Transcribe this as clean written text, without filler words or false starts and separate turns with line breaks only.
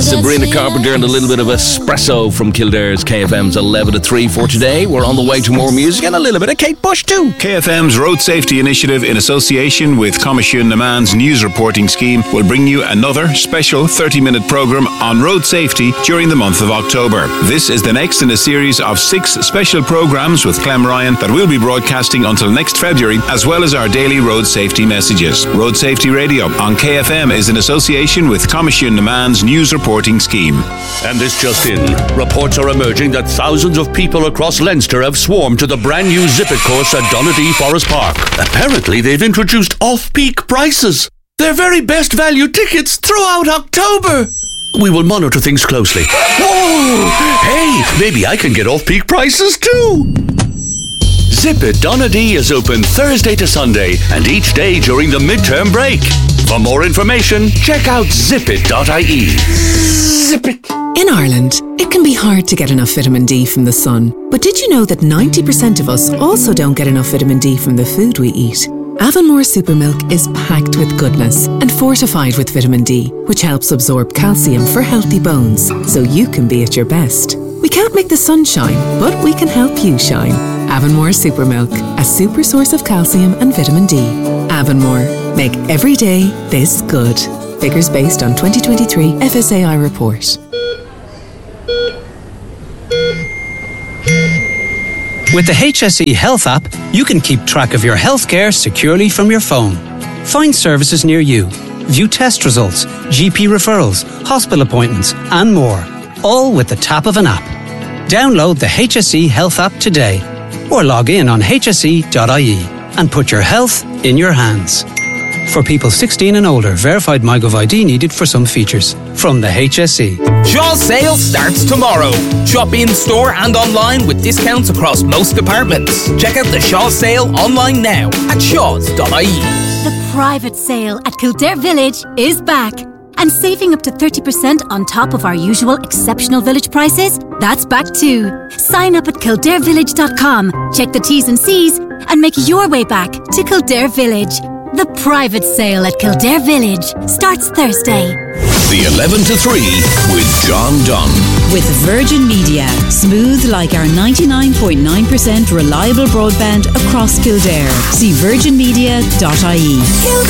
Sabrina Carpenter and a little bit of espresso from Kildare's KFM's 11 to 3 for today. We're on the way to more music and a little bit of Kate Bush too.
KFM's Road Safety Initiative in association with Comisiún na Meán's news reporting scheme will bring you another special 30-minute programme on road safety during the month of October. This is the next in a series of 6 special programmes with Clem Ryan that will be broadcasting until next February, as well as our daily road safety messages. Road Safety Radio on KFM is in association with Comisiún na Meán's news reporting scheme.
And this just in. Reports are emerging that thousands of people across Leinster have swarmed to the brand new Zip It course at Donadea Forest Park. Apparently they've introduced off-peak prices. They're very best value tickets throughout October. We will monitor things closely. Whoa! Hey, maybe I can get off-peak prices too. Zip It Donadea is open Thursday to Sunday and each day during the midterm break. For more information, check out zipit.ie. Zip it.
In Ireland, it can be hard to get enough vitamin D from the sun. But did you know that 90% of us also don't get enough vitamin D from the food we eat? Avonmore Supermilk is packed with goodness and fortified with vitamin D, which helps absorb calcium for healthy bones, so you can be at your best. We can't make the sun shine, but we can help you shine. Avonmore Supermilk, a super source of calcium and vitamin D. Avonmore, make every day this good. Figures based on 2023 FSAI report.
With the HSE Health app, you can keep track of your healthcare securely from your phone. Find services near you, view test results, GP referrals, hospital appointments, and more, all with the tap of an app. Download the HSE Health app today, or log in on hse.ie and put your health in your hands. For people 16 and older, verified MyGov ID needed for some features. From the HSE.
Shaw's sale starts tomorrow. Shop in store and online with discounts across most departments. Check out the Shaw's sale online now at shaws.ie.
The private sale at Kildare Village is back. And saving up to 30% on top of our usual exceptional village prices, that's back too. Sign up at kildarevillage.com, check the T's and C's, and make your way back to Kildare Village. The private sale at Kildare Village starts Thursday.
The 11 to 3 with John Dunn.
With Virgin Media. Smooth like our 99.9% reliable broadband across Kildare. See virginmedia.ie.